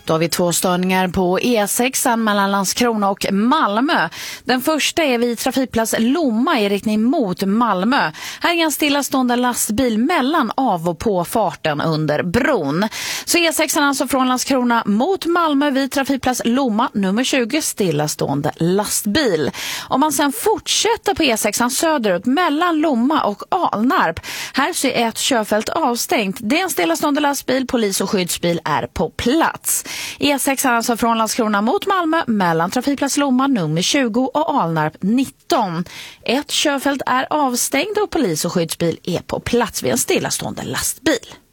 Då har vi 2 störningar på E6 mellan Landskrona och Malmö. Den första är vid trafikplats Lomma i riktning mot Malmö. Här är en stillastående lastbil mellan av- och på farten under bron. Så E6 alltså från Landskrona mot Malmö vid trafikplats Lomma nummer 20, stillastående lastbil. Om man sen fortsätter på E6 söderut mellan Lomma och Alnarp. Här så är ett körfält avstängt. Det är en stillastående lastbil, polis och skyddsbil är på plats. E6 alltså från Landskrona mot Malmö mellan trafikplats Lomma nummer 20 och Alnarp 19. Ett körfält är avstängt och polis och skyddsbil är på plats vid en stillastående lastbil.